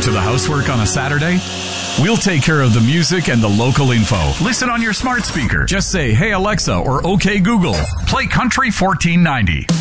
to the housework on a Saturday? We'll take care of the music and the local info. Listen on your smart speaker. Just say, "Hey Alexa," or "Okay Google, play Country 1490."